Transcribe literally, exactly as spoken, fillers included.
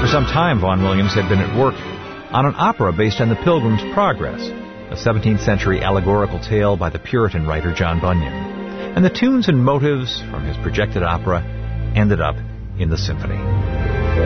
For some time, Vaughan Williams had been at work on an opera based on the Pilgrim's Progress, a seventeenth century allegorical tale by the Puritan writer John Bunyan. And the tunes and motives from his projected opera ended up in the symphony.